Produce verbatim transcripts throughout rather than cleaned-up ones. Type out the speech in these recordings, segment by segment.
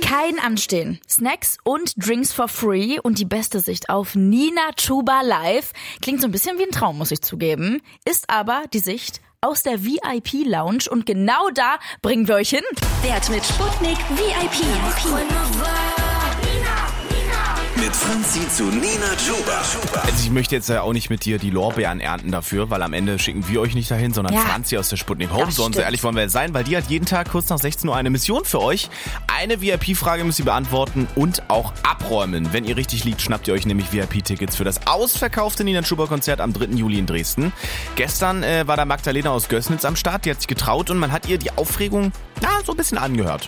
Kein Anstehen, Snacks und Drinks for free und die beste Sicht auf Nina Chuba live. Klingt so ein bisschen wie ein Traum, muss ich zugeben. Ist aber die Sicht aus der V I P-Lounge und genau da bringen wir euch hin. Wert mit Sputnik V I P. Mit Franzi zu Nina Chuba. Also ich möchte jetzt ja auch nicht mit dir die Lorbeeren ernten dafür, weil am Ende schicken wir euch nicht dahin, sondern Ja. Franzi aus der Sputnik Home Das Zone. So stimmt. ehrlich wollen wir sein, weil die hat jeden Tag kurz nach sechzehn Uhr eine Mission für euch. Eine V I P-Frage müsst ihr beantworten und auch abräumen. Wenn ihr richtig liegt, schnappt ihr euch nämlich V I P-Tickets für das ausverkaufte Nina Chuba-Konzert am dritten Juli in Dresden. Gestern äh, war da Magdalena aus Gößnitz am Start, die hat sich getraut und man hat ihr die Aufregung na, so ein bisschen angehört.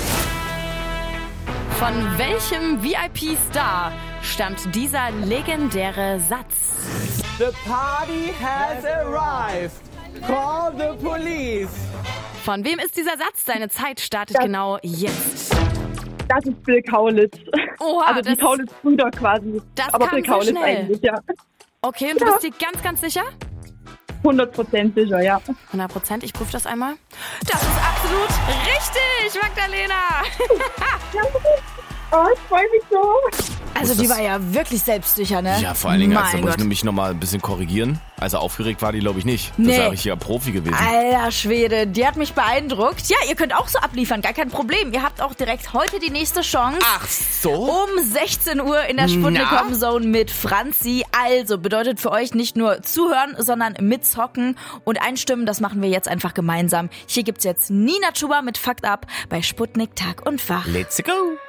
Von welchem V I P-Star stammt dieser legendäre Satz? The party has arrived. Call the police. Von wem ist dieser Satz? Deine Zeit startet Das- genau jetzt. Das ist Bill Kaulitz. Oha, also die das- Kaulitz-Brüder quasi. Das Aber kam Bill so Kaulitz schnell. eigentlich, ja. Okay, und du Ja. bist dir ganz, ganz sicher? hundert Prozent sicher, ja. hundert Prozent, ich prüfe das einmal. Das ist absolut richtig, Magdalena. Oh, ich freue mich so. Also Muss die das- war ja wirklich selbstsicher, ne? Ja, vor allen Dingen, also, Mein muss ich Gott. nämlich nochmal ein bisschen korrigieren. Also aufgeregt war die, glaube ich, nicht. Das Nee. ist ja richtiger Profi gewesen. Alter Schwede, die hat mich beeindruckt. Ja, ihr könnt auch so abliefern, gar kein Problem. Ihr habt auch direkt heute die nächste Chance. Ach so? Um sechzehn Uhr in der Sputnik Na? Home Zone mit Franzi. Also bedeutet für euch nicht nur zuhören, sondern mitzocken und einstimmen. Das machen wir jetzt einfach gemeinsam. Hier gibt's jetzt Nina Chuba mit Fucked Up bei Sputnik Tag und Wach. Let's go!